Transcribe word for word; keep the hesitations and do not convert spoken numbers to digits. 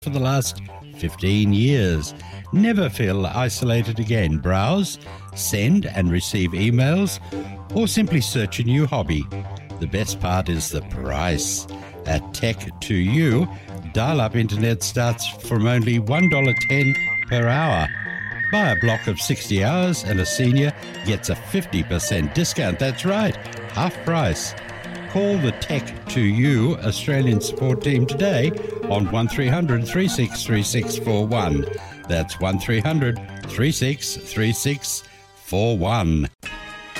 for the last fifteen years. Never feel isolated again. Browse, send and receive emails, or simply search a new hobby. The best part is the price. At Tech to You, dial-up internet starts from only one dollar ten per hour. Buy a block of sixty hours and a senior gets a fifty percent discount. That's right, half price. Call the Tech to You Australian support team today on one three hundred, three six three six four one. That's one three hundred, three six three six four one.